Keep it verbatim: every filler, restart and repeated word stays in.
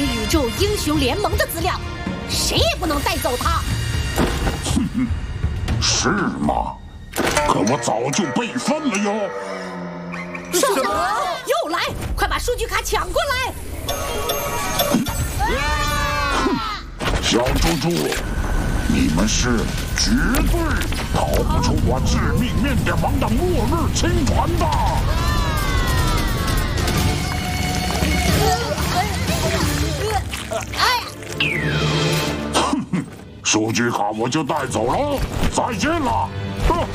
宇宙英雄联盟的资料，谁也不能带走它。 哼哼，是吗？可我早就备份了哟。 什么？又来！快把数据卡抢过来！ 哼，小猪猪，你们是绝对逃不出我致命面点王的末日清传的。哼哼，数据卡我就带走了，再见了。